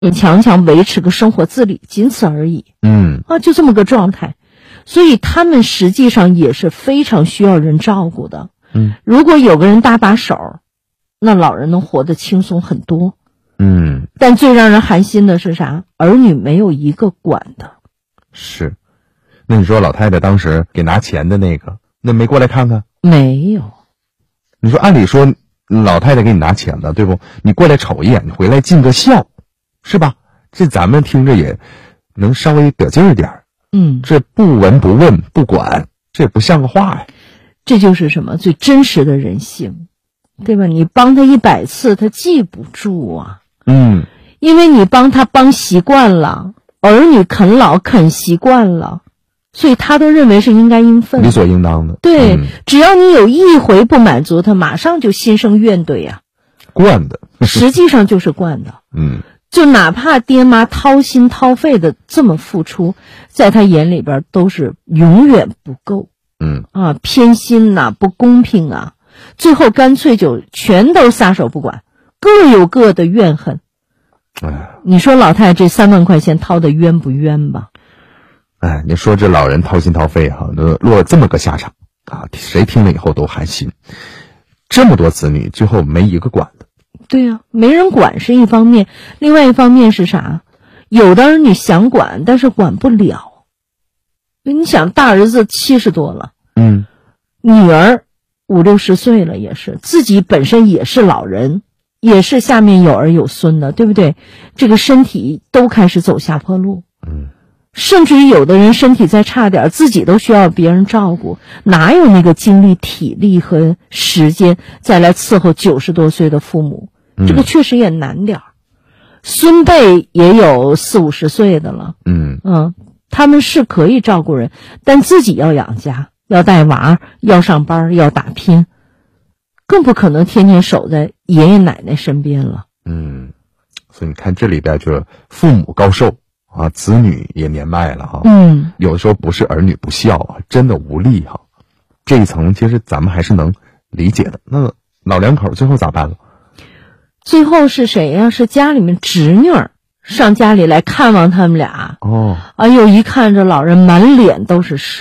强强维持个生活自理，仅此而已。就这么个状态。所以他们实际上也是非常需要人照顾的。如果有个人搭把手，那老人能活得轻松很多。但最让人寒心的是啥？儿女没有一个管的。 是。那你说老太太当时给拿钱的那个，那没过来看看？ 没有。 你说按理说老太太给你拿钱了，对不？你过来瞅一眼，你回来尽个孝，是吧？这咱们听着也能稍微得劲儿点儿。这不闻不问不管，这也不像个话呀。 这就是什么？最真实的人性，对吧？你帮他100次，他记不住啊。因为你帮他帮习惯了，儿女啃老啃习惯了，所以他都认为是应该应分， 理所应当的。 对，只要你有一回不满足他，马上就心生怨怼呀。 惯的。 实际上就是惯的。就哪怕爹妈掏心掏肺的这么付出，在他眼里边都是永远不够。偏心呐，不公平啊，最后干脆就全都撒手不管，各有各的怨恨。你说老太太这3万块钱掏的冤不冤吧？ 你说这老人掏心掏肺都落了这么个下场谁听了以后都寒心。这么多子女，最后没一个管的。 对啊，没人管是一方面，另外一方面是啥？有的儿女想管，但是管不了。你想，大儿子70多了，女儿50、60岁了，也是自己本身也是老人，也是下面有儿有孙的，对不对？这个身体都开始走下坡路。甚至于有的人身体再差点，自己都需要别人照顾，哪有那个精力体力和时间再来伺候90多岁的父母？这个确实也难点儿。孙辈也有40、50岁的了。他们是可以照顾人，但自己要养家，要带娃，要上班，要打拼，更不可能天天守在爷爷奶奶身边了。 所以你看这里边就是父母高寿子女也年迈了有的时候不是儿女不孝真的无力这一层其实咱们还是能理解的。那老两口最后咋办了？ 最后是谁呀？是家里面侄女儿上家里来看望他们俩。哎呦，一看这老人满脸都是